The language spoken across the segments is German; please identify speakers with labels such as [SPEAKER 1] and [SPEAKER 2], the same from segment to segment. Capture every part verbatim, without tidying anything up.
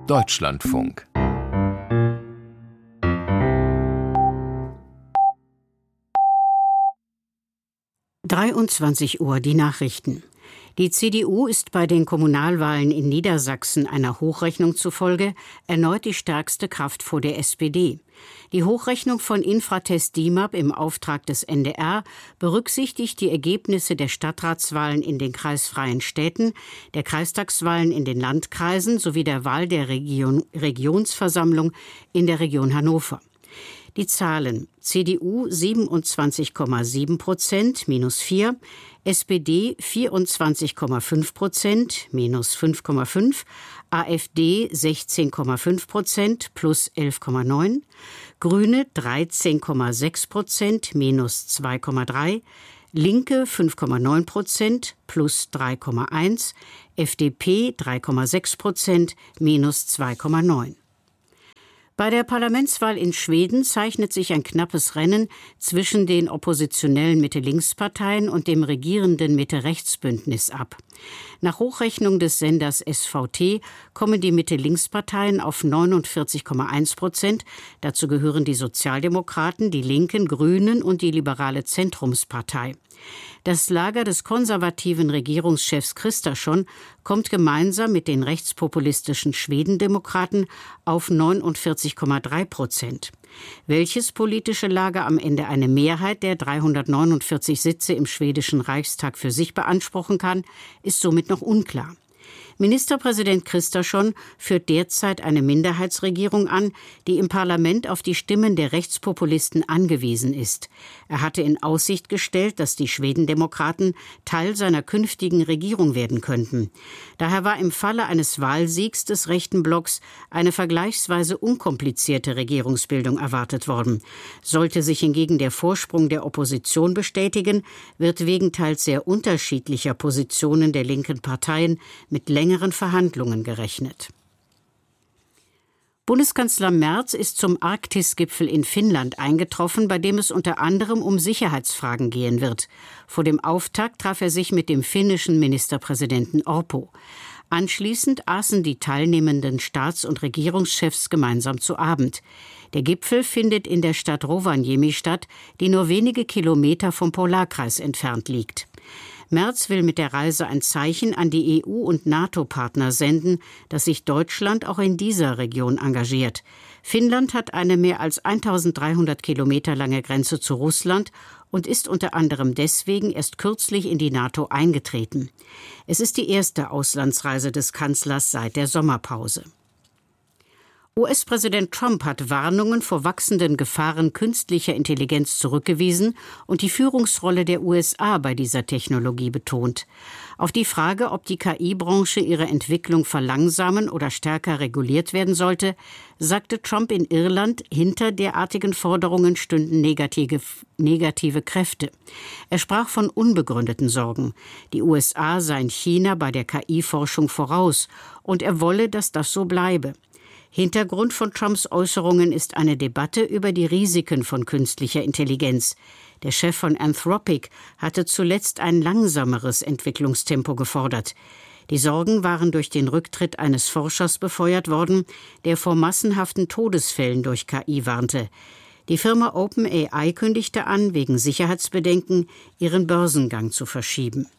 [SPEAKER 1] Deutschlandfunk.
[SPEAKER 2] dreiundzwanzig Uhr, die Nachrichten. Die C D U ist bei den Kommunalwahlen in Niedersachsen einer Hochrechnung zufolge erneut die stärkste Kraft vor der S P D. Die Hochrechnung von Infratest DIMAP im Auftrag des N D R berücksichtigt die Ergebnisse der Stadtratswahlen in den kreisfreien Städten, der Kreistagswahlen in den Landkreisen sowie der Wahl der Region, Regionsversammlung in der Region Hannover. Die Zahlen: C D U siebenundzwanzig Komma sieben Prozent, minus vier, S P D vierundzwanzig Komma fünf Prozent, minus fünf Komma fünf, AfD sechzehn Komma fünf Prozent, plus elf Komma neun, Grüne dreizehn Komma sechs Prozent, minus zwei Komma drei, Linke fünf Komma neun Prozent, plus drei Komma eins, F D P drei Komma sechs Prozent, minus zwei Komma neun. Bei der Parlamentswahl in Schweden zeichnet sich ein knappes Rennen zwischen den oppositionellen Mitte-Links-Parteien und dem regierenden Mitte-Rechts-Bündnis ab. Nach Hochrechnung des Senders S V T kommen die Mitte-Links-Parteien auf neunundvierzig Komma eins Prozent. Dazu gehören die Sozialdemokraten, die Linken, Grünen und die liberale Zentrumspartei. Das Lager des konservativen Regierungschefs Kristersson kommt gemeinsam mit den rechtspopulistischen Schwedendemokraten auf neunundvierzig Komma drei Prozent. Welches politische Lager am Ende eine Mehrheit der dreihundertneunundvierzig Sitze im schwedischen Reichstag für sich beanspruchen kann, ist somit noch unklar. Ministerpräsident Kristersson führt derzeit eine Minderheitsregierung an, die im Parlament auf die Stimmen der Rechtspopulisten angewiesen ist. Er hatte in Aussicht gestellt, dass die Schwedendemokraten Teil seiner künftigen Regierung werden könnten. Daher war im Falle eines Wahlsiegs des rechten Blocks eine vergleichsweise unkomplizierte Regierungsbildung erwartet worden. Sollte sich hingegen der Vorsprung der Opposition bestätigen, wird wegen teils sehr unterschiedlicher Positionen der linken Parteien mit längeren Verhandlungen gerechnet. Bundeskanzler Merz ist zum Arktis-Gipfel in Finnland eingetroffen, bei dem es unter anderem um Sicherheitsfragen gehen wird. Vor dem Auftakt traf er sich mit dem finnischen Ministerpräsidenten Orpo. Anschließend aßen die teilnehmenden Staats- und Regierungschefs gemeinsam zu Abend. Der Gipfel findet in der Stadt Rovaniemi statt, die nur wenige Kilometer vom Polarkreis entfernt liegt. Merz will mit der Reise ein Zeichen an die E U- und NATO-Partner senden, dass sich Deutschland auch in dieser Region engagiert. Finnland hat eine mehr als eintausenddreihundert Kilometer lange Grenze zu Russland und ist unter anderem deswegen erst kürzlich in die NATO eingetreten. Es ist die erste Auslandsreise des Kanzlers seit der Sommerpause. U S-Präsident Trump hat Warnungen vor wachsenden Gefahren künstlicher Intelligenz zurückgewiesen und die Führungsrolle der U S A bei dieser Technologie betont. Auf die Frage, ob die K I-Branche ihre Entwicklung verlangsamen oder stärker reguliert werden sollte, sagte Trump in Irland, hinter derartigen Forderungen stünden negative, negative Kräfte. Er sprach von unbegründeten Sorgen. Die U S A seien China bei der K I-Forschung voraus und er wolle, dass das so bleibe. Hintergrund von Trumps Äußerungen ist eine Debatte über die Risiken von künstlicher Intelligenz. Der Chef von Anthropic hatte zuletzt ein langsameres Entwicklungstempo gefordert. Die Sorgen waren durch den Rücktritt eines Forschers befeuert worden, der vor massenhaften Todesfällen durch K I warnte. Die Firma OpenAI kündigte an, wegen Sicherheitsbedenken ihren Börsengang zu verschieben.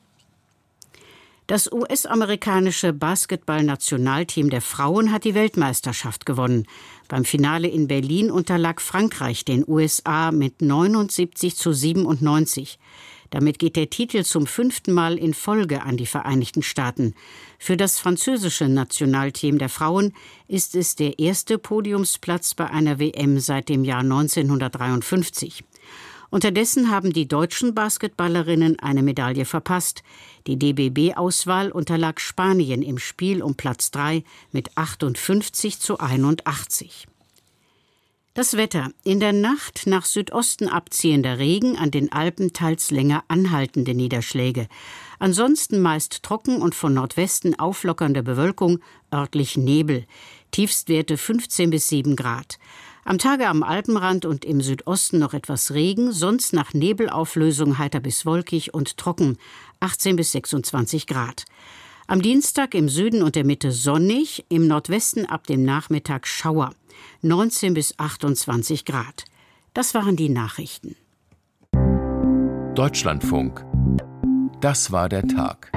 [SPEAKER 2] Das U S-amerikanische Basketball-Nationalteam der Frauen hat die Weltmeisterschaft gewonnen. Beim Finale in Berlin unterlag Frankreich den U S A mit neunundsiebzig zu siebenundneunzig. Damit geht der Titel zum fünften Mal in Folge an die Vereinigten Staaten. Für das französische Nationalteam der Frauen ist es der erste Podiumsplatz bei einer W M seit dem Jahr neunzehnhundertdreiundfünfzig. Unterdessen haben die deutschen Basketballerinnen eine Medaille verpasst. Die D B B-Auswahl unterlag Spanien im Spiel um Platz drei mit achtundfünfzig zu einundachtzig. Das Wetter. In der Nacht nach Südosten abziehender Regen, an den Alpen teils länger anhaltende Niederschläge. Ansonsten meist trocken und von Nordwesten auflockernde Bewölkung, örtlich Nebel. Tiefstwerte fünfzehn bis sieben Grad. Am Tage am Alpenrand und im Südosten noch etwas Regen, sonst nach Nebelauflösung heiter bis wolkig und trocken, achtzehn bis sechsundzwanzig Grad. Am Dienstag im Süden und der Mitte sonnig, im Nordwesten ab dem Nachmittag Schauer. neunzehn bis achtundzwanzig Grad. Das waren die Nachrichten.
[SPEAKER 1] Deutschlandfunk. Das war der Tag.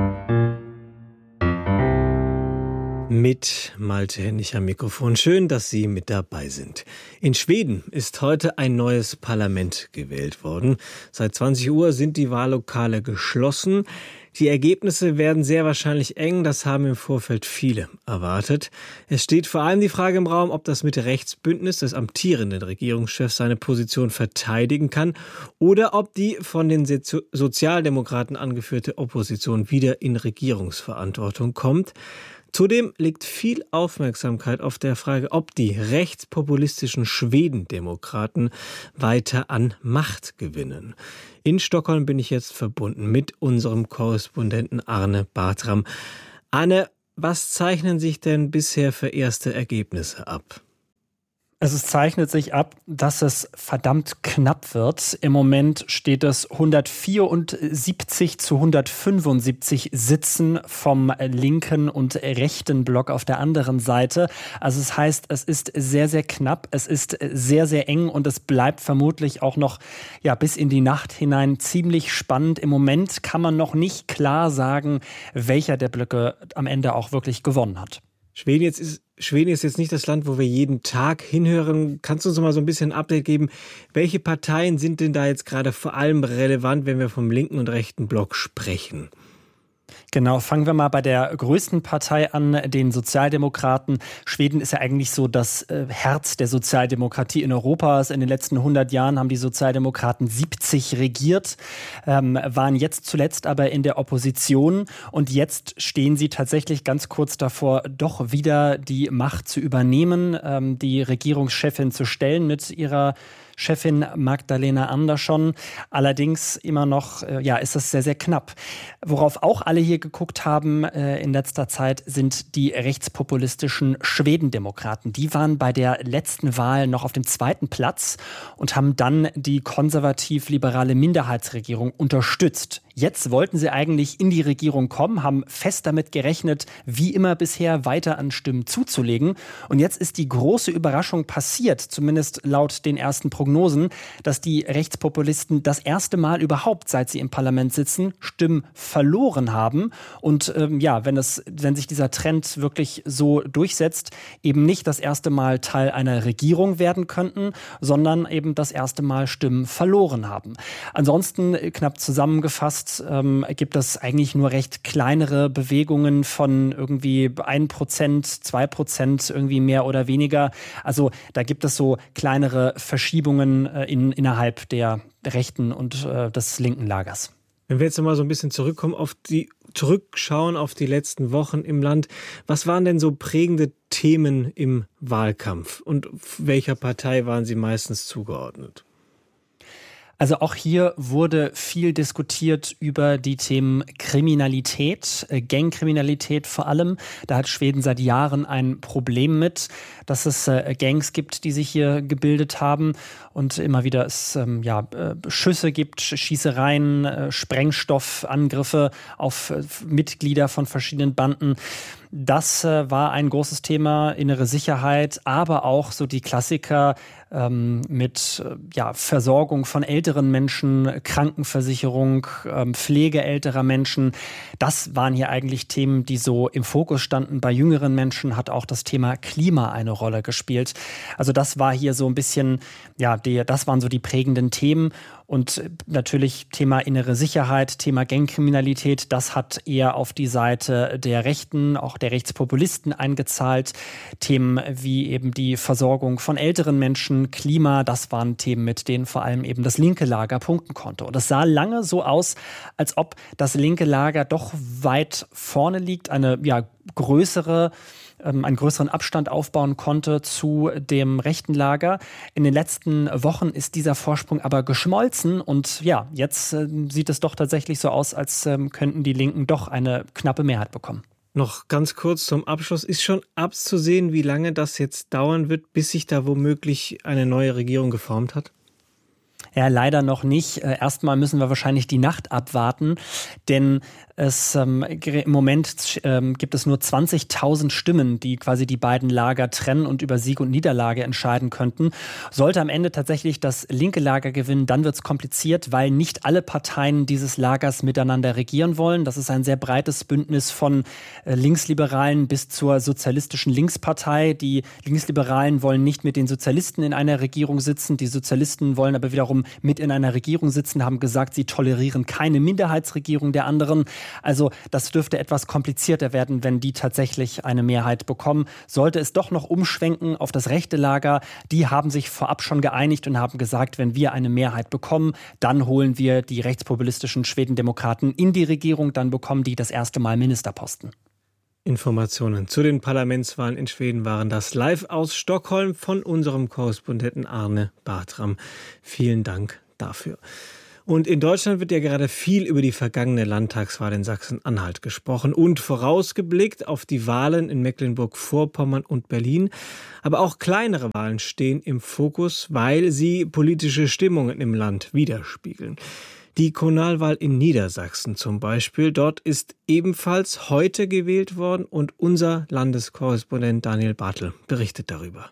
[SPEAKER 3] Mit Malte Hennig am Mikrofon. Schön, dass Sie mit dabei sind. In Schweden ist heute ein neues Parlament gewählt worden. Seit zwanzig Uhr sind die Wahllokale geschlossen. Die Ergebnisse werden sehr wahrscheinlich eng, das haben im Vorfeld viele erwartet. Es steht vor allem die Frage im Raum, ob das Mitte-Rechts-Bündnis des amtierenden Regierungschefs seine Position verteidigen kann oder ob die von den Sozialdemokraten angeführte Opposition wieder in Regierungsverantwortung kommt. Zudem liegt viel Aufmerksamkeit auf der Frage, ob die rechtspopulistischen Schwedendemokraten weiter an Macht gewinnen. In Stockholm bin ich jetzt verbunden mit unserem Korrespondenten Arne Bartram. Arne, was zeichnen sich denn bisher für erste Ergebnisse ab?
[SPEAKER 4] Also es zeichnet sich ab, dass es verdammt knapp wird. Im Moment steht es hundertvierundsiebzig zu hundertfünfundsiebzig Sitzen vom linken und rechten Block auf der anderen Seite. Also es heißt, es ist sehr, sehr knapp, es ist sehr, sehr eng und es bleibt vermutlich auch noch ja, bis in die Nacht hinein ziemlich spannend. Im Moment kann man noch nicht klar sagen, welcher der Blöcke am Ende auch wirklich gewonnen hat.
[SPEAKER 3] Schweden jetzt ist, Schweden ist jetzt nicht das Land, wo wir jeden Tag hinhören. Kannst du uns noch mal so ein bisschen ein Update geben? Welche Parteien sind denn da jetzt gerade vor allem relevant, wenn wir vom linken und rechten Block sprechen?
[SPEAKER 4] Genau, fangen wir mal bei der größten Partei an, den Sozialdemokraten. Schweden ist ja eigentlich so das äh, Herz der Sozialdemokratie in Europa. In den letzten hundert Jahren haben die Sozialdemokraten siebzig regiert, ähm, waren jetzt zuletzt aber in der Opposition. Und jetzt stehen sie tatsächlich ganz kurz davor, doch wieder die Macht zu übernehmen, ähm, die Regierungschefin zu stellen mit ihrer Chefin Magdalena Andersson. Allerdings immer noch, äh, ja, ist das sehr, sehr knapp. Worauf auch alle hier geguckt haben äh, in letzter Zeit, sind die rechtspopulistischen Schwedendemokraten. Die waren bei der letzten Wahl noch auf dem zweiten Platz und haben dann die konservativ-liberale Minderheitsregierung unterstützt. Jetzt wollten sie eigentlich in die Regierung kommen, haben fest damit gerechnet, wie immer bisher weiter an Stimmen zuzulegen. Und jetzt ist die große Überraschung passiert, zumindest laut den ersten Prognosen, dass die Rechtspopulisten das erste Mal überhaupt, seit sie im Parlament sitzen, Stimmen verloren haben. Und ähm, ja, wenn es, wenn sich dieser Trend wirklich so durchsetzt, eben nicht das erste Mal Teil einer Regierung werden könnten, sondern eben das erste Mal Stimmen verloren haben. Ansonsten, knapp zusammengefasst, ähm, gibt es eigentlich nur recht kleinere Bewegungen von irgendwie ein Prozent, zwei Prozent, irgendwie mehr oder weniger. Also da gibt es so kleinere Verschiebungen äh, in, innerhalb der rechten und äh, des linken Lagers.
[SPEAKER 3] Wenn wir jetzt nochmal so ein bisschen zurückkommen auf die, zurückschauen auf die letzten Wochen im Land, was waren denn so prägende Themen im Wahlkampf und welcher Partei waren sie meistens zugeordnet?
[SPEAKER 4] Also auch hier wurde viel diskutiert über die Themen Kriminalität, äh, Gangkriminalität vor allem. Da hat Schweden seit Jahren ein Problem mit, dass es äh, Gangs gibt, die sich hier gebildet haben und immer wieder es ähm, ja, äh, Schüsse gibt, Schießereien, äh, Sprengstoffangriffe auf äh, Mitglieder von verschiedenen Banden. Das äh, war ein großes Thema, innere Sicherheit, aber auch so die Klassiker ähm, mit äh, ja, Versorgung von älteren Menschen, Krankenversicherung, ähm, Pflege älterer Menschen. Das waren hier eigentlich Themen, die so im Fokus standen. Bei jüngeren Menschen hat auch das Thema Klima eine Rolle gespielt. Also das war hier so ein bisschen, ja, die, das waren so die prägenden Themen. Und natürlich Thema innere Sicherheit, Thema Gangkriminalität, das hat eher auf die Seite der Rechten, auch der Rechtspopulisten eingezahlt. Themen wie eben die Versorgung von älteren Menschen, Klima, das waren Themen, mit denen vor allem eben das linke Lager punkten konnte. Und es sah lange so aus, als ob das linke Lager doch weit vorne liegt, eine ja größere einen größeren Abstand aufbauen konnte zu dem rechten Lager. In den letzten Wochen ist dieser Vorsprung aber geschmolzen und ja, jetzt äh, sieht es doch tatsächlich so aus, als ähm, könnten die Linken doch eine knappe Mehrheit bekommen.
[SPEAKER 3] Noch ganz kurz zum Abschluss. Ist schon abzusehen, wie lange das jetzt dauern wird, bis sich da womöglich eine neue Regierung geformt hat?
[SPEAKER 4] Ja, leider noch nicht. Erstmal müssen wir wahrscheinlich die Nacht abwarten, denn es, ähm, im Moment ähm, gibt es nur zwanzigtausend Stimmen, die quasi die beiden Lager trennen und über Sieg und Niederlage entscheiden könnten. Sollte am Ende tatsächlich das linke Lager gewinnen, dann wird es kompliziert, weil nicht alle Parteien dieses Lagers miteinander regieren wollen. Das ist ein sehr breites Bündnis von äh, Linksliberalen bis zur sozialistischen Linkspartei. Die Linksliberalen wollen nicht mit den Sozialisten in einer Regierung sitzen. Die Sozialisten wollen aber wiederum mit in einer Regierung sitzen, haben gesagt, sie tolerieren keine Minderheitsregierung der anderen. Also das dürfte etwas komplizierter werden, wenn die tatsächlich eine Mehrheit bekommen. Sollte es doch noch umschwenken auf das rechte Lager, die haben sich vorab schon geeinigt und haben gesagt, wenn wir eine Mehrheit bekommen, dann holen wir die rechtspopulistischen Schwedendemokraten in die Regierung, dann bekommen die das erste Mal Ministerposten.
[SPEAKER 3] Informationen zu den Parlamentswahlen in Schweden waren das live aus Stockholm von unserem Korrespondenten Arne Bartram. Vielen Dank dafür. Und in Deutschland wird ja gerade viel über die vergangene Landtagswahl in Sachsen-Anhalt gesprochen und vorausgeblickt auf die Wahlen in Mecklenburg-Vorpommern und Berlin. Aber auch kleinere Wahlen stehen im Fokus, weil sie politische Stimmungen im Land widerspiegeln. Die Kommunalwahl in Niedersachsen zum Beispiel, dort ist ebenfalls heute gewählt worden und unser Landeskorrespondent Daniel Bartel berichtet darüber.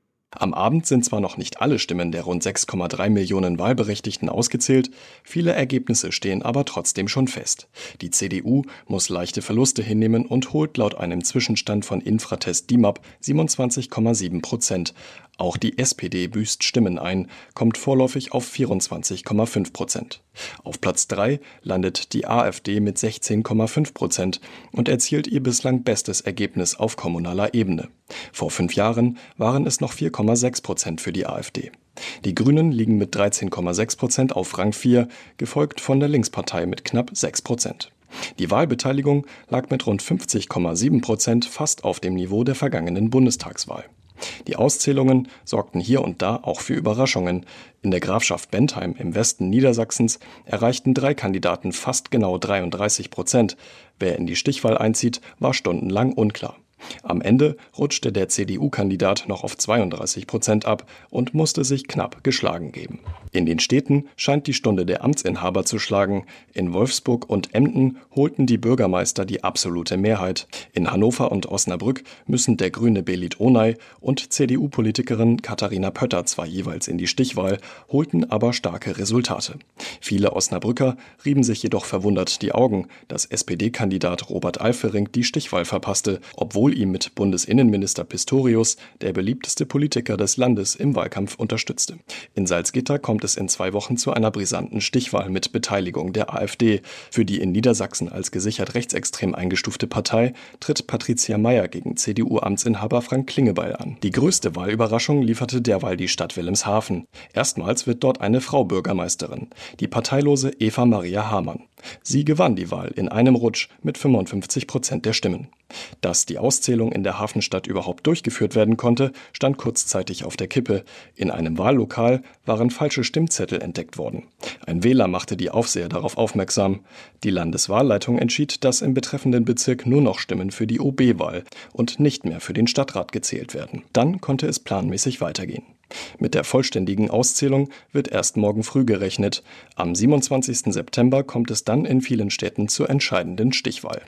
[SPEAKER 5] Am Abend sind zwar noch nicht alle Stimmen der rund sechs Komma drei Millionen Wahlberechtigten ausgezählt, viele Ergebnisse stehen aber trotzdem schon fest. Die C D U muss leichte Verluste hinnehmen und holt laut einem Zwischenstand von Infratest D I M A P siebenundzwanzig Komma sieben Prozent. Auch die S P D büßt Stimmen ein, kommt vorläufig auf vierundzwanzig Komma fünf Prozent. Auf Platz drei landet die AfD mit sechzehn Komma fünf Prozent und erzielt ihr bislang bestes Ergebnis auf kommunaler Ebene. Vor fünf Jahren waren es noch vier Komma sechs Prozent für die AfD. Die Grünen liegen mit dreizehn Komma sechs Prozent auf Rang vier, gefolgt von der Linkspartei mit knapp sechs Prozent. Die Wahlbeteiligung lag mit rund fünfzig Komma sieben Prozent fast auf dem Niveau der vergangenen Bundestagswahl. Die Auszählungen sorgten hier und da auch für Überraschungen. In der Grafschaft Bentheim im Westen Niedersachsens erreichten drei Kandidaten fast genau dreiunddreißig Prozent. Wer in die Stichwahl einzieht, war stundenlang unklar. Am Ende rutschte der C D U-Kandidat noch auf zweiunddreißig Prozent ab und musste sich knapp geschlagen geben. In den Städten scheint die Stunde der Amtsinhaber zu schlagen. In Wolfsburg und Emden holten die Bürgermeister die absolute Mehrheit. In Hannover und Osnabrück müssen der grüne Belit Onay und C D U-Politikerin Katharina Pötter zwar jeweils in die Stichwahl, holten aber starke Resultate. Viele Osnabrücker rieben sich jedoch verwundert die Augen, dass S P D-Kandidat Robert Alfering die Stichwahl verpasste, obwohl ihm mit Bundesinnenminister Pistorius der beliebteste Politiker des Landes im Wahlkampf unterstützte. In Salzgitter kommt es in zwei Wochen zu einer brisanten Stichwahl mit Beteiligung der AfD. Für die in Niedersachsen als gesichert rechtsextrem eingestufte Partei tritt Patricia Mayr gegen C D U-Amtsinhaber Frank Klingebeil an. Die größte Wahlüberraschung lieferte derweil die Stadt Wilhelmshaven. Erstmals wird dort eine Frau Bürgermeisterin, die parteilose Eva Maria Hamann. Sie gewann die Wahl in einem Rutsch mit fünfundfünfzig Prozent der Stimmen. Dass die Auszählung in der Hafenstadt überhaupt durchgeführt werden konnte, stand kurzzeitig auf der Kippe. In einem Wahllokal waren falsche Stimmzettel entdeckt worden. Ein Wähler machte die Aufseher darauf aufmerksam. Die Landeswahlleitung entschied, dass im betreffenden Bezirk nur noch Stimmen für die O B-Wahl und nicht mehr für den Stadtrat gezählt werden. Dann konnte es planmäßig weitergehen. Mit der vollständigen Auszählung wird erst morgen früh gerechnet. Am siebenundzwanzigsten September kommt es dann in vielen Städten zur entscheidenden Stichwahl.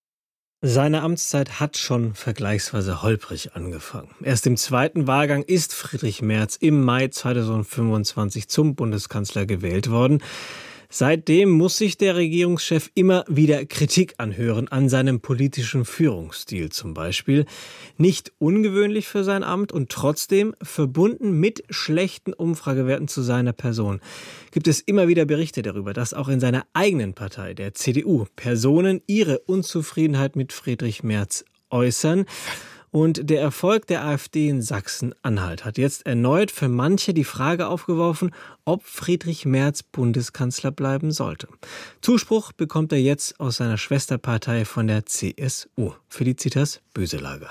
[SPEAKER 3] Seine Amtszeit hat schon vergleichsweise holprig angefangen. Erst im zweiten Wahlgang ist Friedrich Merz im Mai zweitausendfünfundzwanzig zum Bundeskanzler gewählt worden. Seitdem muss sich der Regierungschef immer wieder Kritik anhören an seinem politischen Führungsstil zum Beispiel. Nicht ungewöhnlich für sein Amt und trotzdem verbunden mit schlechten Umfragewerten zu seiner Person. Gibt es immer wieder Berichte darüber, dass auch in seiner eigenen Partei, der C D U, Personen ihre Unzufriedenheit mit Friedrich Merz äußern. Und der Erfolg der AfD in Sachsen-Anhalt hat jetzt erneut für manche die Frage aufgeworfen, ob Friedrich Merz Bundeskanzler bleiben sollte. Zuspruch bekommt er jetzt aus seiner Schwesterpartei von der C S U, Felicitas Böselager.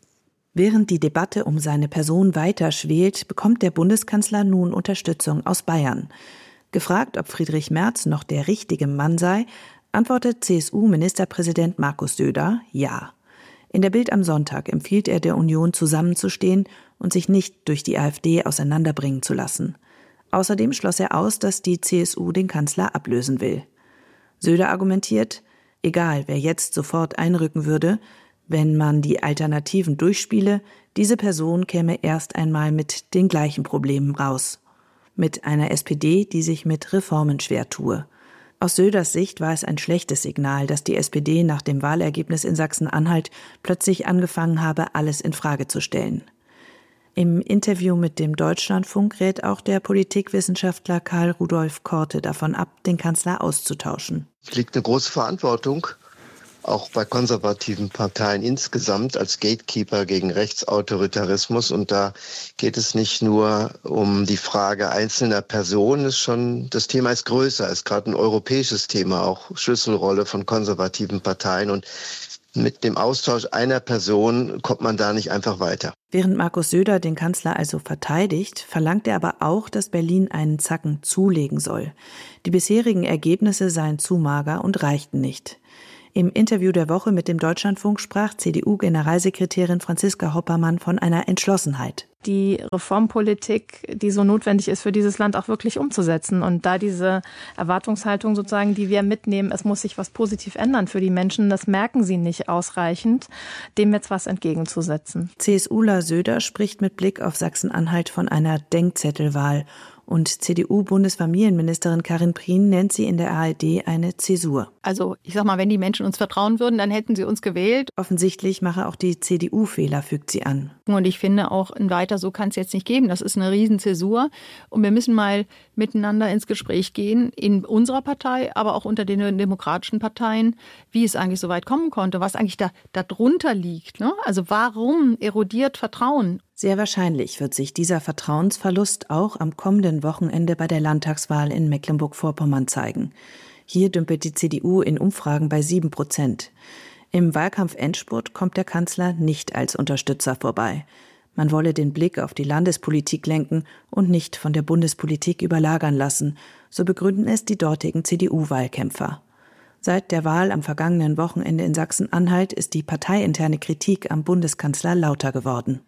[SPEAKER 6] Während die Debatte um seine Person weiter schwelt, bekommt der Bundeskanzler nun Unterstützung aus Bayern. Gefragt, ob Friedrich Merz noch der richtige Mann sei, antwortet C S U-Ministerpräsident Markus Söder ja. In der Bild am Sonntag empfiehlt er der Union zusammenzustehen und sich nicht durch die AfD auseinanderbringen zu lassen. Außerdem schloss er aus, dass die C S U den Kanzler ablösen will. Söder argumentiert, egal wer jetzt sofort einrücken würde, wenn man die Alternativen durchspiele, diese Person käme erst einmal mit den gleichen Problemen raus. Mit einer S P D, die sich mit Reformen schwer tue. Aus Söders Sicht war es ein schlechtes Signal, dass die S P D nach dem Wahlergebnis in Sachsen-Anhalt plötzlich angefangen habe, alles in Frage zu stellen. Im Interview mit dem Deutschlandfunk rät auch der Politikwissenschaftler Karl Rudolf Korte davon ab, den Kanzler auszutauschen.
[SPEAKER 7] Es liegt eine große Verantwortung, auch bei konservativen Parteien insgesamt, als Gatekeeper gegen Rechtsautoritarismus. Und da geht es nicht nur um die Frage einzelner Personen, ist schon, das Thema ist größer, ist gerade ein europäisches Thema, auch Schlüsselrolle von konservativen Parteien. Und mit dem Austausch einer Person kommt man da nicht einfach weiter.
[SPEAKER 6] Während Markus Söder den Kanzler also verteidigt, verlangt er aber auch, dass Berlin einen Zacken zulegen soll. Die bisherigen Ergebnisse seien zu mager und reichten nicht. Im Interview der Woche mit dem Deutschlandfunk sprach C D U-Generalsekretärin Franziska Hoppermann von einer Entschlossenheit.
[SPEAKER 8] Die Reformpolitik, die so notwendig ist, für dieses Land auch wirklich umzusetzen. Und da diese Erwartungshaltung sozusagen, die wir mitnehmen, es muss sich was positiv ändern für die Menschen, das merken sie nicht ausreichend, dem jetzt was entgegenzusetzen.
[SPEAKER 6] CSUler Söder spricht mit Blick auf Sachsen-Anhalt von einer Denkzettelwahl. Und C D U-Bundesfamilienministerin Karin Prien nennt sie in der A R D eine Zäsur.
[SPEAKER 9] Also ich sag mal, wenn die Menschen uns vertrauen würden, dann hätten sie uns gewählt.
[SPEAKER 6] Offensichtlich mache auch die C D U Fehler, fügt sie an.
[SPEAKER 9] Und ich finde auch, ein weiter so kann es jetzt nicht geben. Das ist eine Riesenzäsur. Und wir müssen mal miteinander ins Gespräch gehen, in unserer Partei, aber auch unter den demokratischen Parteien, wie es eigentlich so weit kommen konnte, was eigentlich da, da drunter liegt. Ne? Also warum erodiert Vertrauen?
[SPEAKER 6] Sehr wahrscheinlich wird sich dieser Vertrauensverlust auch am kommenden Wochenende bei der Landtagswahl in Mecklenburg-Vorpommern zeigen. Hier dümpelt die C D U in Umfragen bei sieben Prozent. Im Wahlkampf-Endspurt kommt der Kanzler nicht als Unterstützer vorbei. Man wolle den Blick auf die Landespolitik lenken und nicht von der Bundespolitik überlagern lassen, so begründen es die dortigen C D U-Wahlkämpfer. Seit der Wahl am vergangenen Wochenende in Sachsen-Anhalt ist die parteiinterne Kritik am Bundeskanzler lauter geworden.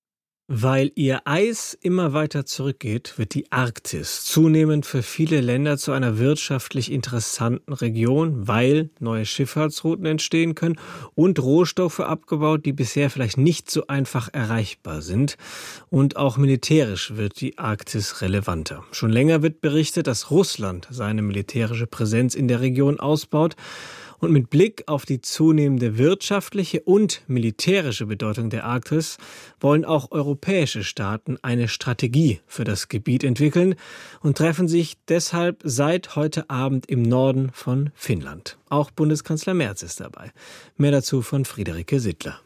[SPEAKER 3] Weil ihr Eis immer weiter zurückgeht, wird die Arktis zunehmend für viele Länder zu einer wirtschaftlich interessanten Region, weil neue Schifffahrtsrouten entstehen können und Rohstoffe abgebaut, die bisher vielleicht nicht so einfach erreichbar sind. Und auch militärisch wird die Arktis relevanter. Schon länger wird berichtet, dass Russland seine militärische Präsenz in der Region ausbaut. Und mit Blick auf die zunehmende wirtschaftliche und militärische Bedeutung der Arktis wollen auch europäische Staaten eine Strategie für das Gebiet entwickeln und treffen sich deshalb seit heute Abend im Norden von Finnland. Auch Bundeskanzler Merz ist dabei. Mehr dazu von Friederike Sittler.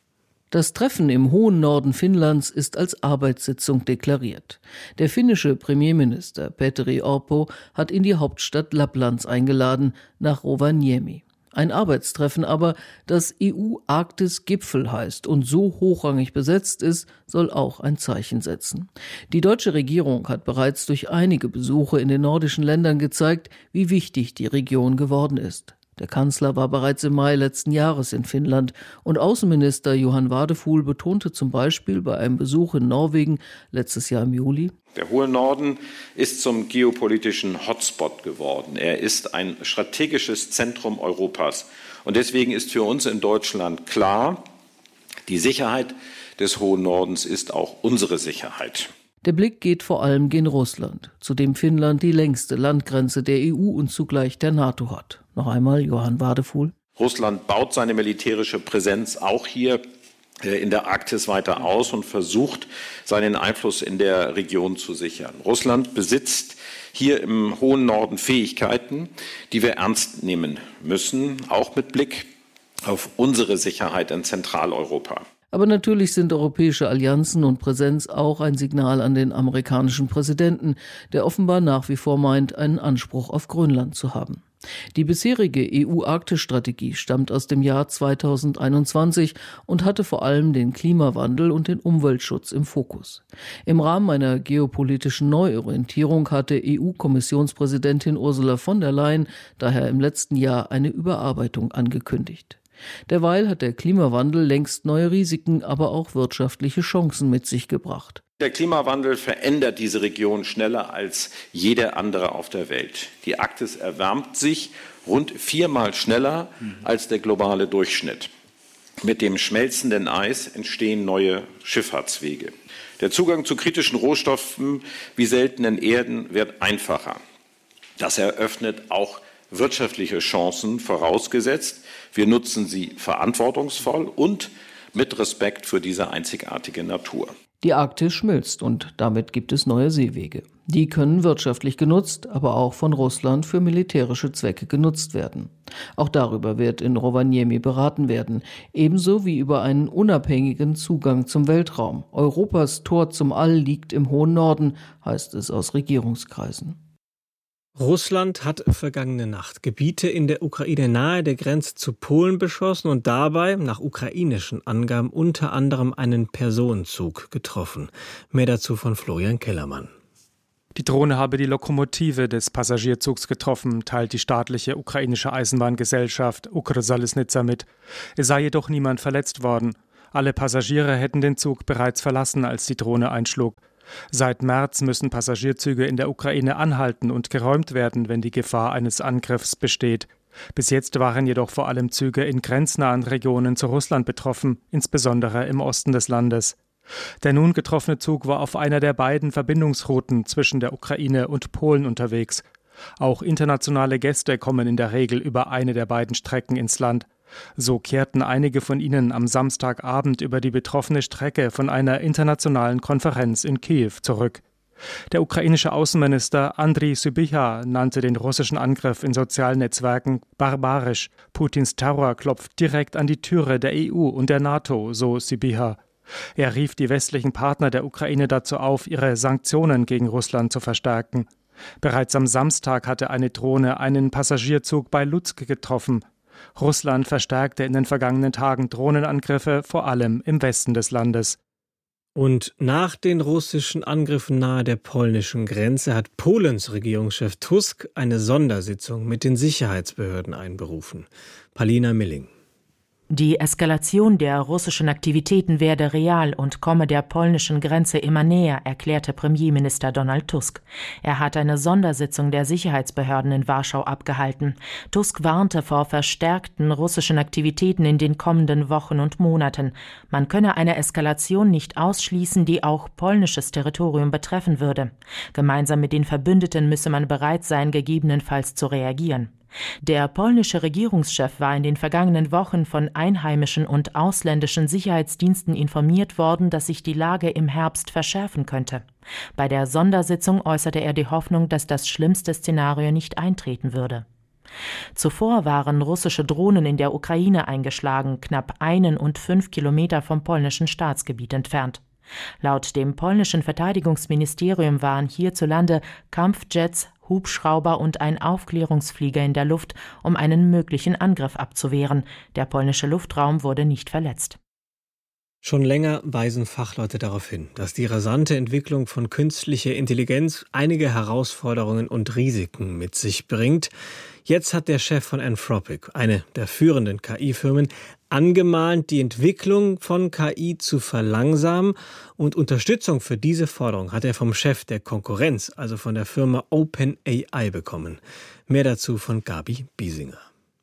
[SPEAKER 10] Das Treffen im hohen Norden Finnlands ist als Arbeitssitzung deklariert. Der finnische Premierminister Petteri Orpo hat in die Hauptstadt Lapplands eingeladen, nach Rovaniemi. Ein Arbeitstreffen aber, das E U-Arktis-Gipfel heißt und so hochrangig besetzt ist, soll auch ein Zeichen setzen. Die deutsche Regierung hat bereits durch einige Besuche in den nordischen Ländern gezeigt, wie wichtig die Region geworden ist. Der Kanzler war bereits im Mai letzten Jahres in Finnland und Außenminister Johan Wadefuhl betonte zum Beispiel bei einem Besuch in Norwegen letztes Jahr im Juli:
[SPEAKER 11] Der hohe Norden ist zum geopolitischen Hotspot geworden. Er ist ein strategisches Zentrum Europas. Und deswegen ist für uns in Deutschland klar, die Sicherheit des hohen Nordens ist auch unsere Sicherheit.
[SPEAKER 10] Der Blick geht vor allem gen Russland, zu dem Finnland die längste Landgrenze der E U und zugleich der NATO hat. Noch einmal Johann Wadefuhl.
[SPEAKER 11] Russland baut seine militärische Präsenz auch hier in der Arktis weiter aus und versucht, seinen Einfluss in der Region zu sichern. Russland besitzt hier im hohen Norden Fähigkeiten, die wir ernst nehmen müssen, auch mit Blick auf unsere Sicherheit in Zentraleuropa.
[SPEAKER 10] Aber natürlich sind europäische Allianzen und Präsenz auch ein Signal an den amerikanischen Präsidenten, der offenbar nach wie vor meint, einen Anspruch auf Grönland zu haben. Die bisherige E U-Arktis-Strategie stammt aus dem Jahr zweitausendeinundzwanzig und hatte vor allem den Klimawandel und den Umweltschutz im Fokus. Im Rahmen einer geopolitischen Neuorientierung hatte E U-Kommissionspräsidentin Ursula von der Leyen daher im letzten Jahr eine Überarbeitung angekündigt. Derweil hat der Klimawandel längst neue Risiken, aber auch wirtschaftliche Chancen mit sich gebracht.
[SPEAKER 11] Der Klimawandel verändert diese Region schneller als jede andere auf der Welt. Die Arktis erwärmt sich rund viermal schneller als der globale Durchschnitt. Mit dem schmelzenden Eis entstehen neue Schifffahrtswege. Der Zugang zu kritischen Rohstoffen wie seltenen Erden wird einfacher. Das eröffnet auch wirtschaftliche Chancen, vorausgesetzt, wir nutzen sie verantwortungsvoll und mit Respekt für diese einzigartige Natur.
[SPEAKER 10] Die Arktis schmilzt und damit gibt es neue Seewege. Die können wirtschaftlich genutzt, aber auch von Russland für militärische Zwecke genutzt werden. Auch darüber wird in Rovaniemi beraten werden, ebenso wie über einen unabhängigen Zugang zum Weltraum. Europas Tor zum All liegt im hohen Norden, heißt es aus Regierungskreisen.
[SPEAKER 3] Russland hat vergangene Nacht Gebiete in der Ukraine nahe der Grenze zu Polen beschossen und dabei, nach ukrainischen Angaben, unter anderem einen Personenzug getroffen. Mehr dazu von Florian Kellermann.
[SPEAKER 12] Die Drohne habe die Lokomotive des Passagierzugs getroffen, teilt die staatliche ukrainische Eisenbahngesellschaft Ukrzaliznytsia mit. Es sei jedoch niemand verletzt worden. Alle Passagiere hätten den Zug bereits verlassen, als die Drohne einschlug. Seit März müssen Passagierzüge in der Ukraine anhalten und geräumt werden, wenn die Gefahr eines Angriffs besteht. Bis jetzt waren jedoch vor allem Züge in grenznahen Regionen zu Russland betroffen, insbesondere im Osten des Landes. Der nun getroffene Zug war auf einer der beiden Verbindungsrouten zwischen der Ukraine und Polen unterwegs. Auch internationale Gäste kommen in der Regel über eine der beiden Strecken ins Land. So kehrten einige von ihnen am Samstagabend über die betroffene Strecke von einer internationalen Konferenz in Kiew zurück. Der ukrainische Außenminister Andriy Sybiha nannte den russischen Angriff in sozialen Netzwerken barbarisch. Putins Terror klopft direkt an die Türe der E U und der NATO, so Sybiha. Er rief die westlichen Partner der Ukraine dazu auf, ihre Sanktionen gegen Russland zu verstärken. Bereits am Samstag hatte eine Drohne einen Passagierzug bei Lutsk getroffen. Russland verstärkte in den vergangenen Tagen Drohnenangriffe, vor allem im Westen des Landes.
[SPEAKER 3] Und nach den russischen Angriffen nahe der polnischen Grenze hat Polens Regierungschef Tusk eine Sondersitzung mit den Sicherheitsbehörden einberufen. Palina Milling.
[SPEAKER 13] Die Eskalation der russischen Aktivitäten werde real und komme der polnischen Grenze immer näher, erklärte Premierminister Donald Tusk. Er hat eine Sondersitzung der Sicherheitsbehörden in Warschau abgehalten. Tusk warnte vor verstärkten russischen Aktivitäten in den kommenden Wochen und Monaten. Man könne eine Eskalation nicht ausschließen, die auch polnisches Territorium betreffen würde. Gemeinsam mit den Verbündeten müsse man bereit sein, gegebenenfalls zu reagieren. Der polnische Regierungschef war in den vergangenen Wochen von einheimischen und ausländischen Sicherheitsdiensten informiert worden, dass sich die Lage im Herbst verschärfen könnte. Bei der Sondersitzung äußerte er die Hoffnung, dass das schlimmste Szenario nicht eintreten würde. Zuvor waren russische Drohnen in der Ukraine eingeschlagen, knapp einen und fünf Kilometer vom polnischen Staatsgebiet entfernt. Laut dem polnischen Verteidigungsministerium waren hierzulande Kampfjets, Hubschrauber und ein Aufklärungsflieger in der Luft, um einen möglichen Angriff abzuwehren. Der polnische Luftraum wurde nicht verletzt.
[SPEAKER 3] Schon länger weisen Fachleute darauf hin, dass die rasante Entwicklung von künstlicher Intelligenz einige Herausforderungen und Risiken mit sich bringt. Jetzt hat der Chef von Anthropic, eine der führenden K I-Firmen, angemahnt, die Entwicklung von K I zu verlangsamen, und Unterstützung für diese Forderung hat er vom Chef der Konkurrenz, also von der Firma OpenAI, bekommen. Mehr dazu von Gabi Biesinger.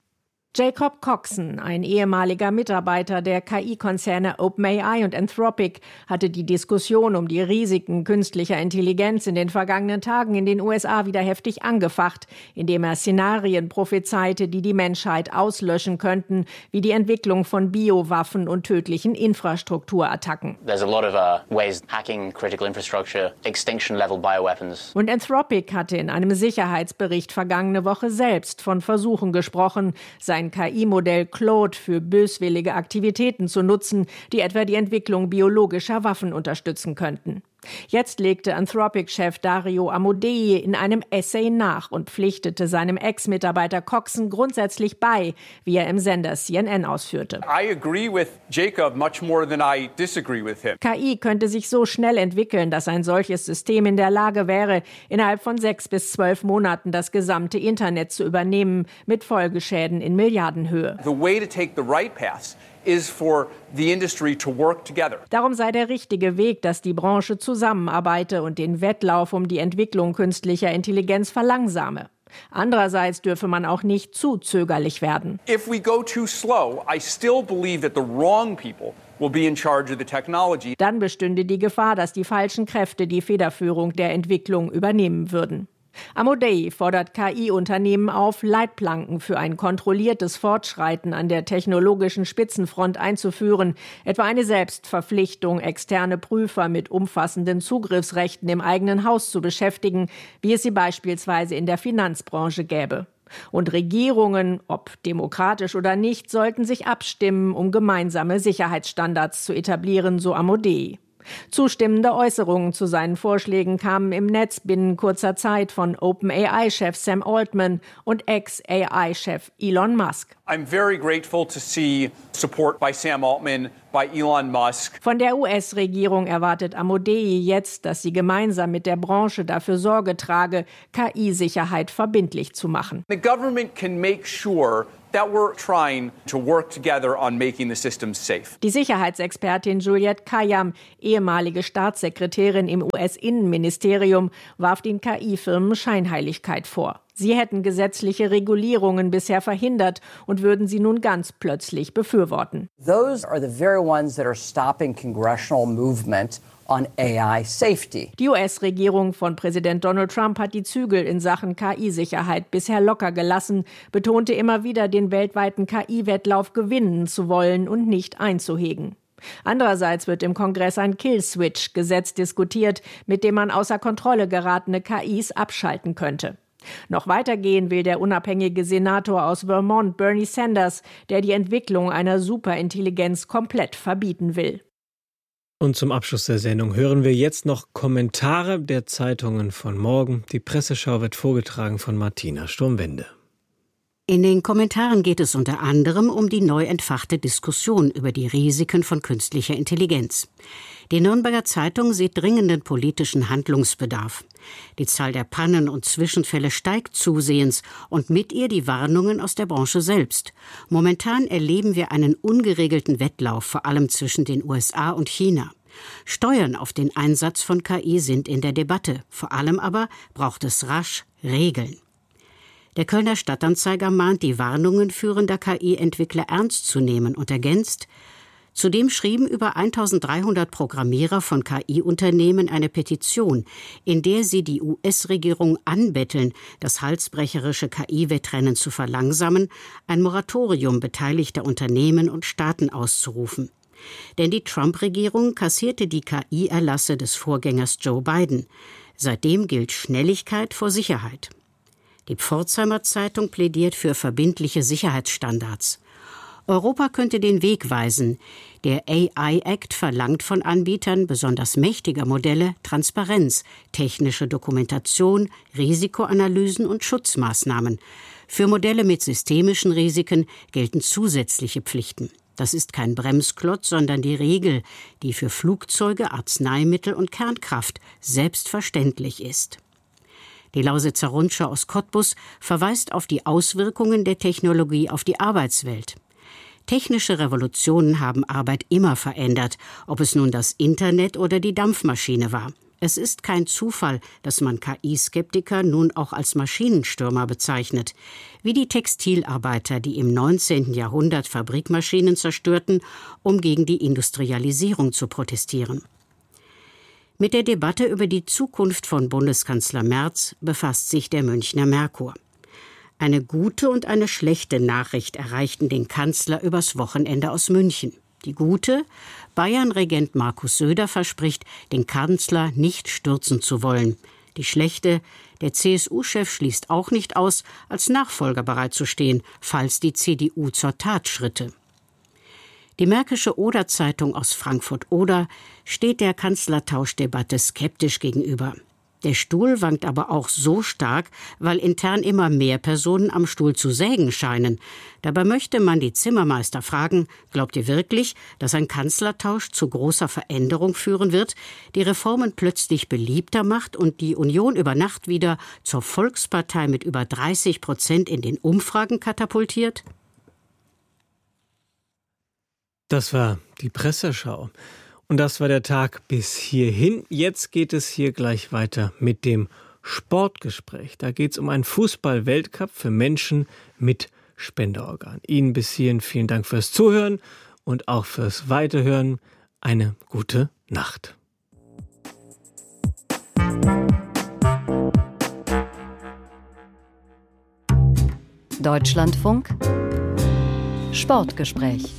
[SPEAKER 14] Jacob Coxon, ein ehemaliger Mitarbeiter der K I-Konzerne OpenAI und Anthropic, hatte die Diskussion um die Risiken künstlicher Intelligenz in den vergangenen Tagen in den U S A wieder heftig angefacht, indem er Szenarien prophezeite, die die Menschheit auslöschen könnten, wie die Entwicklung von Biowaffen und tödlichen Infrastrukturattacken.
[SPEAKER 15] There's a lot of uh, ways hacking critical infrastructure, extinction-level bioweapons.
[SPEAKER 14] Und Anthropic hatte in einem Sicherheitsbericht vergangene Woche selbst von Versuchen gesprochen, sein Ein K I-Modell Claude für böswillige Aktivitäten zu nutzen, die etwa die Entwicklung biologischer Waffen unterstützen könnten. Jetzt legte Anthropic-Chef Dario Amodei in einem Essay nach und pflichtete seinem Ex-Mitarbeiter Coxon grundsätzlich bei, wie er im Sender C N N ausführte.
[SPEAKER 16] I agree with Jacob much more than I disagree with him.
[SPEAKER 14] K I könnte sich so schnell entwickeln, dass ein solches System in der Lage wäre, innerhalb von sechs bis zwölf Monaten das gesamte Internet zu übernehmen, mit Folgeschäden in Milliardenhöhe.
[SPEAKER 16] The way to take the right path is for the industry to work together.
[SPEAKER 14] Darum sei der richtige Weg, dass die Branche zusammenarbeite und den Wettlauf um die Entwicklung künstlicher Intelligenz verlangsame. Andererseits dürfe man auch nicht zu zögerlich werden.
[SPEAKER 16] If we go too slow, I still believe that the wrong people will be in charge of the technology.
[SPEAKER 14] Dann bestünde die Gefahr, dass die falschen Kräfte die Federführung der Entwicklung übernehmen würden. Amodei fordert K I-Unternehmen auf, Leitplanken für ein kontrolliertes Fortschreiten an der technologischen Spitzenfront einzuführen, etwa eine Selbstverpflichtung, externe Prüfer mit umfassenden Zugriffsrechten im eigenen Haus zu beschäftigen, wie es sie beispielsweise in der Finanzbranche gäbe. Und Regierungen, ob demokratisch oder nicht, sollten sich abstimmen, um gemeinsame Sicherheitsstandards zu etablieren, so Amodei. Zustimmende Äußerungen zu seinen Vorschlägen kamen im Netz binnen kurzer Zeit von OpenAI-Chef Sam Altman und Ex-A I-Chef Elon Musk.
[SPEAKER 16] I'm very grateful to see support by Sam Altman, by Elon Musk.
[SPEAKER 14] Von der U S-Regierung erwartet Amodei jetzt, dass sie gemeinsam mit der Branche dafür Sorge trage, K I-Sicherheit verbindlich zu machen.
[SPEAKER 16] The government can make sure that we're trying to work together on making the system safe.
[SPEAKER 14] Die Sicherheitsexpertin Juliette Kayyem, ehemalige Staatssekretärin im U S-Innenministerium, warf den K I-Firmen Scheinheiligkeit vor. Sie hätten gesetzliche Regulierungen bisher verhindert und würden sie nun ganz plötzlich befürworten.
[SPEAKER 17] Those are the very ones that are stopping congressional movement on A I safety.
[SPEAKER 14] Die U S-Regierung von Präsident Donald Trump hat die Zügel in Sachen K I-Sicherheit bisher locker gelassen, betonte immer wieder, den weltweiten K I-Wettlauf gewinnen zu wollen und nicht einzuhegen. Andererseits wird im Kongress ein Kill-Switch-Gesetz diskutiert, mit dem man außer Kontrolle geratene K Is abschalten könnte. Noch weiter gehen will der unabhängige Senator aus Vermont, Bernie Sanders, der die Entwicklung einer Superintelligenz komplett verbieten will.
[SPEAKER 3] Und zum Abschluss der Sendung hören wir jetzt noch Kommentare der Zeitungen von morgen. Die Presseschau wird vorgetragen von Martina Sturmwende.
[SPEAKER 2] In den Kommentaren geht es unter anderem um die neu entfachte Diskussion über die Risiken von künstlicher Intelligenz. Die Nürnberger Zeitung sieht dringenden politischen Handlungsbedarf. Die Zahl der Pannen und Zwischenfälle steigt zusehends und mit ihr die Warnungen aus der Branche selbst. Momentan erleben wir einen ungeregelten Wettlauf, vor allem zwischen den U S A und China. Steuern auf den Einsatz von K I sind in der Debatte. Vor allem aber braucht es rasch Regeln. Der Kölner Stadtanzeiger mahnt, die Warnungen führender K I-Entwickler ernst zu nehmen und ergänzt: Zudem schrieben über eintausenddreihundert Programmierer von K I-Unternehmen eine Petition, in der sie die U S-Regierung anbetteln, das halsbrecherische K I-Wettrennen zu verlangsamen, ein Moratorium beteiligter Unternehmen und Staaten auszurufen. Denn die Trump-Regierung kassierte die K I-Erlasse des Vorgängers Joe Biden. Seitdem gilt Schnelligkeit vor Sicherheit. Die Pforzheimer Zeitung plädiert für verbindliche Sicherheitsstandards. Europa könnte den Weg weisen. Der A I-Act verlangt von Anbietern besonders mächtiger Modelle Transparenz, technische Dokumentation, Risikoanalysen und Schutzmaßnahmen. Für Modelle mit systemischen Risiken gelten zusätzliche Pflichten. Das ist kein Bremsklotz, sondern die Regel, die für Flugzeuge, Arzneimittel und Kernkraft selbstverständlich ist. Die Lausitzer Rundschau aus Cottbus verweist auf die Auswirkungen der Technologie auf die Arbeitswelt. Technische Revolutionen haben Arbeit immer verändert, ob es nun das Internet oder die Dampfmaschine war. Es ist kein Zufall, dass man K I-Skeptiker nun auch als Maschinenstürmer bezeichnet, wie die Textilarbeiter, die im neunzehnten Jahrhundert Fabrikmaschinen zerstörten, um gegen die Industrialisierung zu protestieren. Mit der Debatte über die Zukunft von Bundeskanzler Merz befasst sich der Münchner Merkur. Eine gute und eine schlechte Nachricht erreichten den Kanzler übers Wochenende aus München. Die gute: Bayern-Regent Markus Söder verspricht, den Kanzler nicht stürzen zu wollen. Die schlechte: der C S U-Chef schließt auch nicht aus, als Nachfolger bereitzustehen, falls die C D U zur Tat schritte. Die Märkische Oder-Zeitung aus Frankfurt-Oder steht der Kanzlertauschdebatte skeptisch gegenüber. Der Stuhl wankt aber auch so stark, weil intern immer mehr Personen am Stuhl zu sägen scheinen. Dabei möchte man die Zimmermeister fragen: Glaubt ihr wirklich, dass ein Kanzlertausch zu großer Veränderung führen wird, die Reformen plötzlich beliebter macht und die Union über Nacht wieder zur Volkspartei mit über dreißig Prozent in den Umfragen katapultiert?
[SPEAKER 3] Das war die Presseschau. Und das war der Tag bis hierhin. Jetzt geht es hier gleich weiter mit dem Sportgespräch. Da geht es um einen Fußball-Weltcup für Menschen mit Spenderorgan. Ihnen bis hierhin vielen Dank fürs Zuhören und auch fürs Weiterhören. Eine gute Nacht.
[SPEAKER 18] Deutschlandfunk Sportgespräch.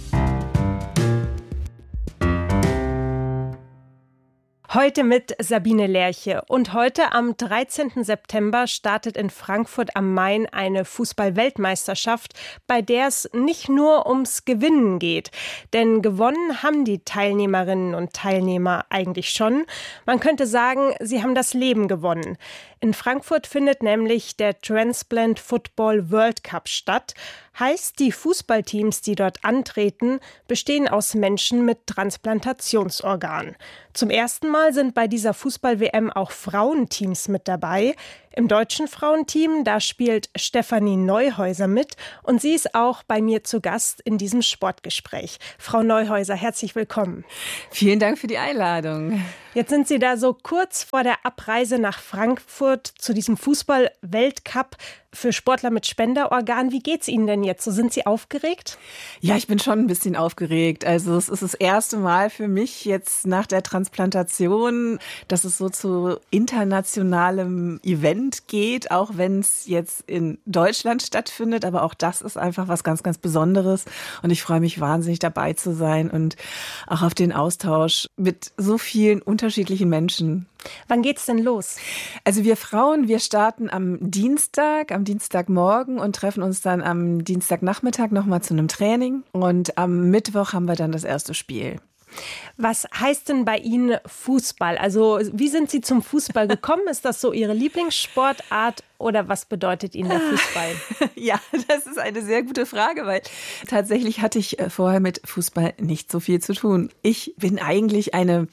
[SPEAKER 19] Heute mit Sabine Lerche. Und heute am dreizehnten September startet in Frankfurt am Main eine Fußball-Weltmeisterschaft, bei der es nicht nur ums Gewinnen geht. Denn gewonnen haben die Teilnehmerinnen und Teilnehmer eigentlich schon. Man könnte sagen, sie haben das Leben gewonnen. In Frankfurt findet nämlich der Transplant Football World Cup statt. Heißt, die Fußballteams, die dort antreten, bestehen aus Menschen mit Transplantationsorganen. Zum ersten Mal sind bei dieser Fußball-W M auch Frauenteams mit dabei. Im deutschen Frauenteam, da spielt Stefanie Neuhäuser mit und sie ist auch bei mir zu Gast in diesem Sportgespräch. Frau Neuhäuser, herzlich willkommen.
[SPEAKER 20] Vielen Dank für die Einladung.
[SPEAKER 19] Jetzt sind Sie da so kurz vor der Abreise nach Frankfurt zu diesem Fußball-Weltcup für Sportler mit Spenderorgan. Wie geht's Ihnen denn jetzt? So, sind Sie aufgeregt?
[SPEAKER 20] Ja, ich bin schon ein bisschen aufgeregt. Also es ist das erste Mal für mich jetzt nach der Transplantation, dass es so zu internationalem Event geht, auch wenn es jetzt in Deutschland stattfindet. Aber auch das ist einfach was ganz, ganz Besonderes. Und ich freue mich wahnsinnig, dabei zu sein und auch auf den Austausch mit so vielen unterschiedlichen Menschen.
[SPEAKER 19] Wann geht's denn los?
[SPEAKER 20] Also wir Frauen, wir starten am Dienstag, am Dienstagmorgen und treffen uns dann am Dienstagnachmittag nochmal zu einem Training. Und am Mittwoch haben wir dann das erste Spiel.
[SPEAKER 19] Was heißt denn bei Ihnen Fußball? Also wie sind Sie zum Fußball gekommen? Ist das so Ihre Lieblingssportart oder was bedeutet Ihnen der Fußball?
[SPEAKER 20] Ja, das ist eine sehr gute Frage, weil tatsächlich hatte ich vorher mit Fußball nicht so viel zu tun. Ich bin eigentlich eine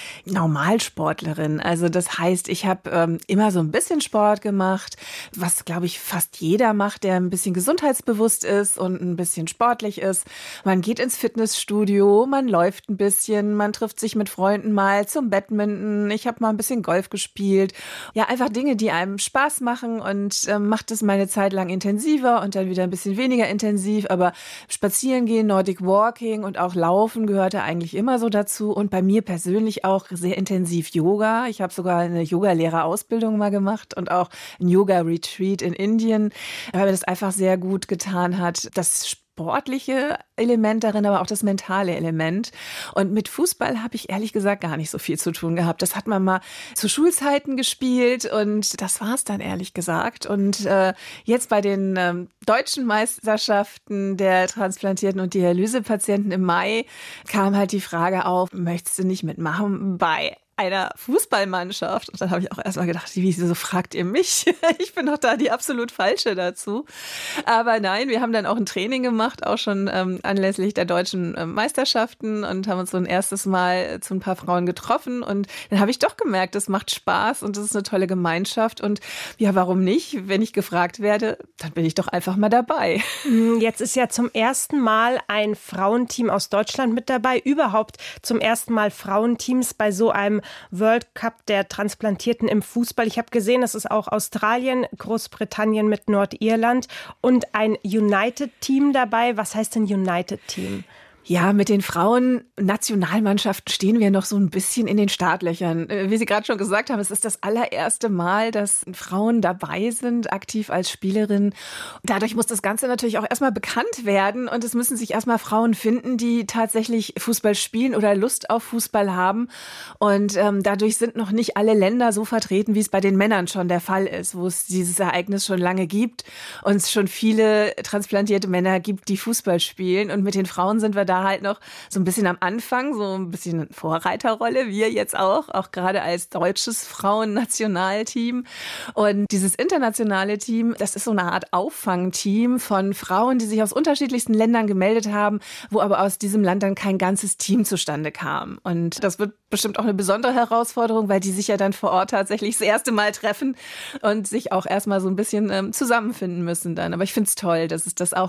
[SPEAKER 20] Normalsportlerin. Also das heißt, ich habe ähm, immer so ein bisschen Sport gemacht, was, glaube ich, fast jeder macht, der ein bisschen gesundheitsbewusst ist und ein bisschen sportlich ist. Man geht ins Fitnessstudio, man läuft ein bisschen, man trifft sich mit Freunden mal zum Badminton. Ich habe mal ein bisschen Golf gespielt. Ja, einfach Dinge, die einem Spaß machen und äh, macht es meine Zeit lang intensiver und dann wieder ein bisschen weniger intensiv. Aber spazieren gehen, Nordic Walking und auch Laufen gehörte eigentlich immer so dazu. Und bei mir persönlich auch sehr intensiv Yoga. Ich habe sogar eine Yogalehrerausbildung mal gemacht und auch ein Yoga-Retreat in Indien, weil mir das einfach sehr gut getan hat. Das sportliche Element darin, aber auch das mentale Element. Und mit Fußball habe ich ehrlich gesagt gar nicht so viel zu tun gehabt. Das hat man mal zu Schulzeiten gespielt und das war es dann ehrlich gesagt. Und äh, jetzt bei den ähm, deutschen Meisterschaften der transplantierten und Dialysepatienten im Mai kam halt die Frage auf, möchtest du nicht mitmachen bei einer Fußballmannschaft? Und dann habe ich auch erstmal gedacht, wieso fragt ihr mich? Ich bin doch da die absolut Falsche dazu. Aber nein, wir haben dann auch ein Training gemacht, auch schon ähm, anlässlich der deutschen äh, Meisterschaften und haben uns so ein erstes Mal zu ein paar Frauen getroffen. Und dann habe ich doch gemerkt, es macht Spaß und es ist eine tolle Gemeinschaft. Und ja, warum nicht? Wenn ich gefragt werde, dann bin ich doch einfach mal dabei.
[SPEAKER 19] Jetzt ist ja zum ersten Mal ein Frauenteam aus Deutschland mit dabei. Überhaupt zum ersten Mal Frauenteams bei so einem World Cup der Transplantierten im Fußball. Ich habe gesehen, es ist auch Australien, Großbritannien mit Nordirland und ein United-Team dabei. Was heißt denn United-Team?
[SPEAKER 20] Ja, mit den Frauen-Nationalmannschaften stehen wir noch so ein bisschen in den Startlöchern. Wie Sie gerade schon gesagt haben, es ist das allererste Mal, dass Frauen dabei sind, aktiv als Spielerin. Dadurch muss das Ganze natürlich auch erstmal bekannt werden und es müssen sich erstmal Frauen finden, die tatsächlich Fußball spielen oder Lust auf Fußball haben. Und ähm, dadurch sind noch nicht alle Länder so vertreten, wie es bei den Männern schon der Fall ist, wo es dieses Ereignis schon lange gibt und es schon viele transplantierte Männer gibt, die Fußball spielen. Und mit den Frauen sind wir da halt noch so ein bisschen am Anfang, so ein bisschen Vorreiterrolle, wir jetzt auch, auch gerade als deutsches Frauennationalteam. Und dieses internationale Team, das ist so eine Art Auffangteam von Frauen, die sich aus unterschiedlichsten Ländern gemeldet haben, wo aber aus diesem Land dann kein ganzes Team zustande kam. Und das wird bestimmt auch eine besondere Herausforderung, weil die sich ja dann vor Ort tatsächlich das erste Mal treffen und sich auch erstmal so ein bisschen ähm, zusammenfinden müssen dann. Aber ich finde es toll, dass es das auch gibt.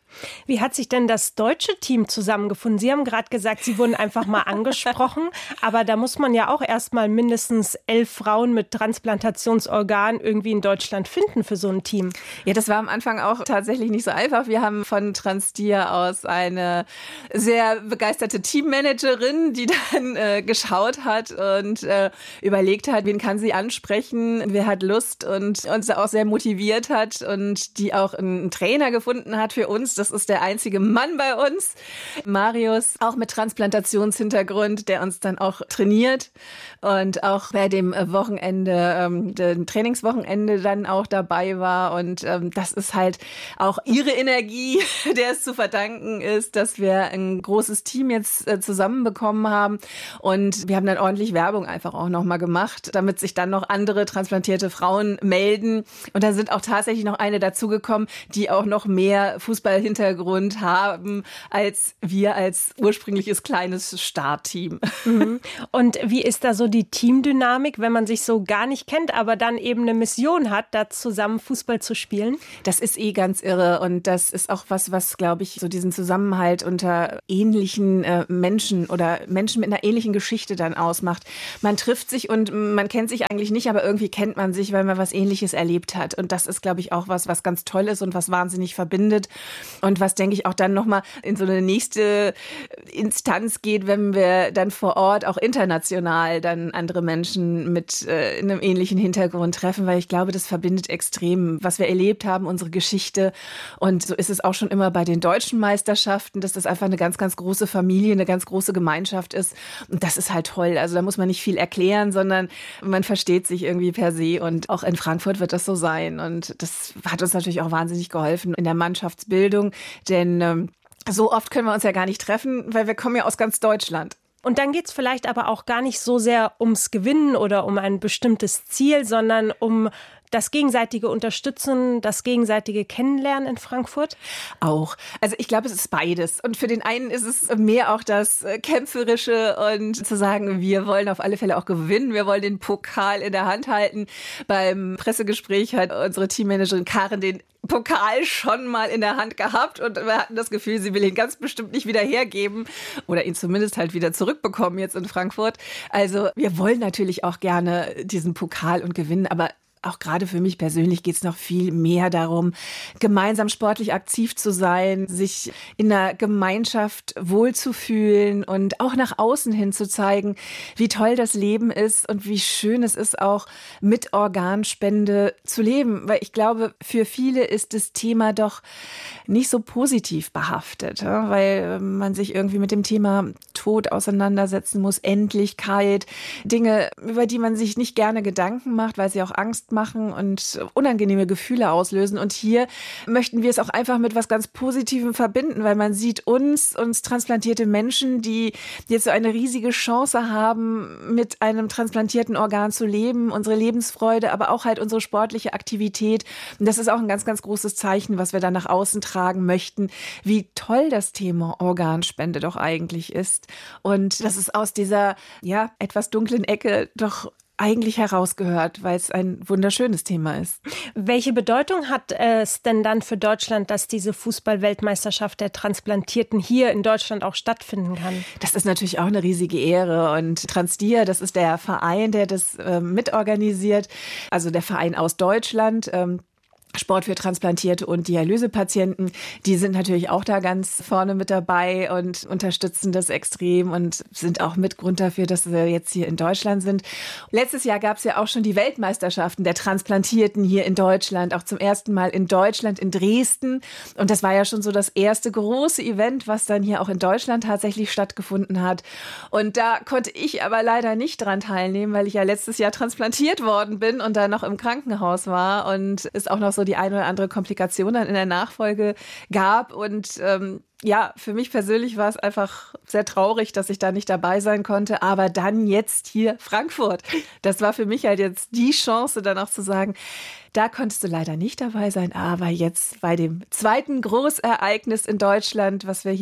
[SPEAKER 19] Wie hat sich denn das deutsche Team zusammengefunden? Sie haben gerade gesagt, Sie wurden einfach mal angesprochen, aber da muss man ja auch erst mal mindestens elf Frauen mit Transplantationsorganen irgendwie in Deutschland finden für so ein Team.
[SPEAKER 20] Ja, das war am Anfang auch tatsächlich nicht so einfach. Wir haben von Transdia aus eine sehr begeisterte Teammanagerin, die dann äh, geschaut hat und äh, überlegt hat, wen kann sie ansprechen, wer hat Lust und uns auch sehr motiviert hat und die auch einen Trainer gefunden hat für uns. Das ist der einzige Mann bei uns, Marius, auch mit Transplantationshintergrund, der uns dann auch trainiert und auch bei dem Wochenende, ähm, dem Trainingswochenende dann auch dabei war. Und ähm, das ist halt auch ihre Energie, der es zu verdanken ist, dass wir ein großes Team jetzt äh, zusammenbekommen haben. Und wir haben dann ordentlich Werbung einfach auch nochmal gemacht, damit sich dann noch andere transplantierte Frauen melden. Und dann sind auch tatsächlich noch eine dazugekommen, die auch noch mehr Fußball Hintergrund haben als wir als ursprüngliches kleines Startteam.
[SPEAKER 19] Mhm. Und wie ist da so die Teamdynamik, wenn man sich so gar nicht kennt, aber dann eben eine Mission hat, da zusammen Fußball zu spielen?
[SPEAKER 20] Das ist eh ganz irre und das ist auch was, was, glaube ich, so diesen Zusammenhalt unter ähnlichen äh, Menschen oder Menschen mit einer ähnlichen Geschichte dann ausmacht. Man trifft sich und man kennt sich eigentlich nicht, aber irgendwie kennt man sich, weil man was Ähnliches erlebt hat. Und das ist, glaube ich, auch was, was ganz toll ist und was wahnsinnig verbindet. Und was, denke ich, auch dann nochmal in so eine nächste Instanz geht, wenn wir dann vor Ort auch international dann andere Menschen mit äh, einem ähnlichen Hintergrund treffen, weil ich glaube, das verbindet extrem, was wir erlebt haben, unsere Geschichte. Und so ist es auch schon immer bei den deutschen Meisterschaften, dass das einfach eine ganz, ganz große Familie, eine ganz große Gemeinschaft ist. Und das ist halt toll. Also da muss man nicht viel erklären, sondern man versteht sich irgendwie per se. Und auch in Frankfurt wird das so sein. Und das hat uns natürlich auch wahnsinnig geholfen in der Mannschaftsbildung. Denn ähm, so oft können wir uns ja gar nicht treffen, weil wir kommen ja aus ganz Deutschland.
[SPEAKER 19] Und dann geht es vielleicht aber auch gar nicht so sehr ums Gewinnen oder um ein bestimmtes Ziel, sondern um das gegenseitige Unterstützen, das gegenseitige Kennenlernen in Frankfurt?
[SPEAKER 20] Auch. Also ich glaube, es ist beides. Und für den einen ist es mehr auch das Kämpferische und zu sagen, wir wollen auf alle Fälle auch gewinnen. Wir wollen den Pokal in der Hand halten. Beim Pressegespräch hat unsere Teammanagerin Karin den Pokal schon mal in der Hand gehabt und wir hatten das Gefühl, sie will ihn ganz bestimmt nicht wieder hergeben oder ihn zumindest halt wieder zurückbekommen jetzt in Frankfurt. Also wir wollen natürlich auch gerne diesen Pokal und gewinnen, aber auch gerade für mich persönlich geht es noch viel mehr darum, gemeinsam sportlich aktiv zu sein, sich in einer Gemeinschaft wohlzufühlen und auch nach außen hin zu zeigen, wie toll das Leben ist und wie schön es ist, auch mit Organspende zu leben. Weil ich glaube, für viele ist das Thema doch nicht so positiv behaftet, weil man sich irgendwie mit dem Thema Tod auseinandersetzen muss, Endlichkeit, Dinge, über die man sich nicht gerne Gedanken macht, weil sie auch Angst machen und unangenehme Gefühle auslösen. Und hier möchten wir es auch einfach mit was ganz Positivem verbinden, weil man sieht uns, uns transplantierte Menschen, die jetzt so eine riesige Chance haben, mit einem transplantierten Organ zu leben, unsere Lebensfreude, aber auch halt unsere sportliche Aktivität. Und das ist auch ein ganz, ganz großes Zeichen, was wir dann nach außen tragen möchten, wie toll das Thema Organspende doch eigentlich ist. Und dass es aus dieser, ja, etwas dunklen Ecke doch eigentlich herausgehört, weil es ein wunderschönes Thema ist.
[SPEAKER 19] Welche Bedeutung hat es denn dann für Deutschland, dass diese Fußball-Weltmeisterschaft der Transplantierten hier in Deutschland auch stattfinden kann?
[SPEAKER 20] Das ist natürlich auch eine riesige Ehre und Transdia, das ist der Verein, der das äh, mitorganisiert, also der Verein aus Deutschland, ähm, Sport für Transplantierte und Dialysepatienten, die sind natürlich auch da ganz vorne mit dabei und unterstützen das extrem und sind auch Mitgrund dafür, dass wir jetzt hier in Deutschland sind. Letztes Jahr gab es ja auch schon die Weltmeisterschaften der Transplantierten hier in Deutschland, auch zum ersten Mal in Deutschland, in Dresden. Und das war ja schon so das erste große Event, was dann hier auch in Deutschland tatsächlich stattgefunden hat. Und da konnte ich aber leider nicht dran teilnehmen, weil ich ja letztes Jahr transplantiert worden bin und da noch im Krankenhaus war und ist auch noch so die eine oder andere Komplikation dann in der Nachfolge gab. Und ähm, ja, für mich persönlich war es einfach sehr traurig, dass ich da nicht dabei sein konnte. Aber dann jetzt hier Frankfurt. Das war für mich halt jetzt die Chance, dann auch zu sagen, da konntest du leider nicht dabei sein. Aber jetzt bei dem zweiten Großereignis in Deutschland, was wir hier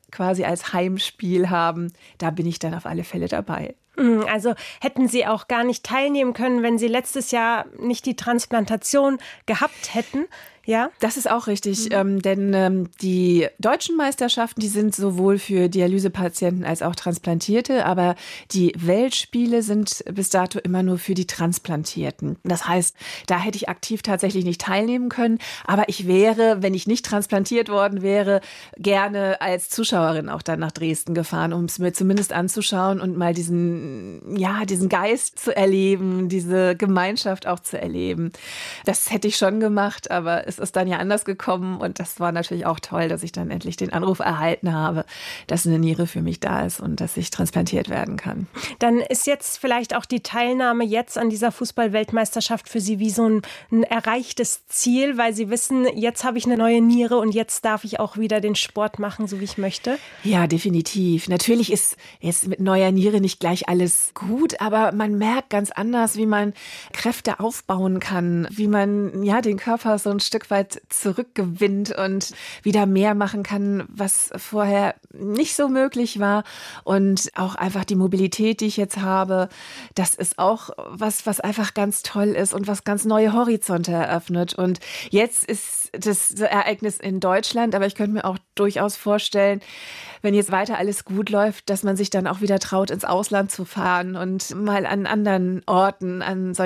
[SPEAKER 20] quasi als Heimspiel haben, da bin ich dann auf alle Fälle dabei.
[SPEAKER 19] Also hätten Sie auch gar nicht teilnehmen können, wenn Sie letztes Jahr nicht die Transplantation gehabt hätten? Ja,
[SPEAKER 20] das ist auch richtig, mhm. ähm, denn ähm, die deutschen Meisterschaften, die sind sowohl für Dialysepatienten als auch Transplantierte, aber die Weltspiele sind bis dato immer nur für die Transplantierten. Das heißt, da hätte ich aktiv tatsächlich nicht teilnehmen können, aber ich wäre, wenn ich nicht transplantiert worden wäre, gerne als Zuschauerin auch dann nach Dresden gefahren, um es mir zumindest anzuschauen und mal diesen, ja, diesen Geist zu erleben, diese Gemeinschaft auch zu erleben. Das hätte ich schon gemacht, aber es ist dann ja anders gekommen und das war natürlich auch toll, dass ich dann endlich den Anruf erhalten habe, dass eine Niere für mich da ist und dass ich transplantiert werden kann.
[SPEAKER 19] Dann ist jetzt vielleicht auch die Teilnahme jetzt an dieser Fußball-Weltmeisterschaft für Sie wie so ein, ein erreichtes Ziel, weil Sie wissen, jetzt habe ich eine neue Niere und jetzt darf ich auch wieder den Sport machen, so wie ich möchte?
[SPEAKER 20] Ja, definitiv. Natürlich ist jetzt mit neuer Niere nicht gleich alles gut, aber man merkt ganz anders, wie man Kräfte aufbauen kann, wie man ja den Körper so ein Stück weit zurückgewinnt und wieder mehr machen kann, was vorher nicht so möglich war. Und auch einfach die Mobilität, die ich jetzt habe, das ist auch was, was einfach ganz toll ist und was ganz neue Horizonte eröffnet. Und jetzt ist das Ereignis in Deutschland, aber ich könnte mir auch durchaus vorstellen, wenn jetzt weiter alles gut läuft, dass man sich dann auch wieder traut, ins Ausland zu fahren und mal an anderen Orten an solche